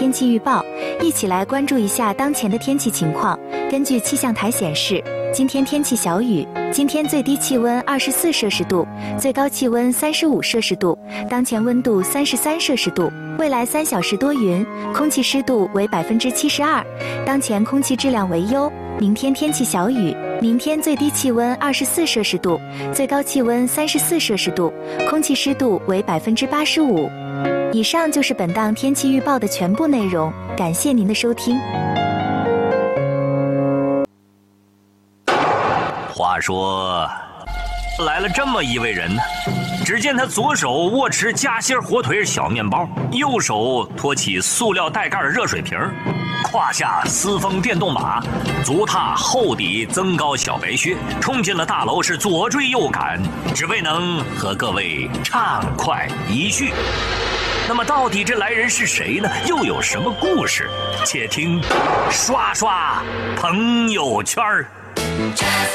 天气预报，一起来关注一下当前的天气情况。根据气象台显示，今天天气小雨，今天最低气温24摄氏度，最高气温35摄氏度，当前温度33摄氏度。未来3小时多云，空气湿度为72%，当前空气质量为优。明天天气小雨，明天最低气温24摄氏度，最高气温34摄氏度，空气湿度为85%。以上就是本档天气预报的全部内容，感谢您的收听。 话说，来了这么一位人呢，只见他左手握持夹心火腿小面包，右手托起塑料带盖热水瓶，胯下私风电动马，足踏厚底增高小白靴，冲进了大楼，是左追右赶，只为能和各位畅快一叙。那么到底这来人是谁呢？又有什么故事？且听刷刷朋友圈。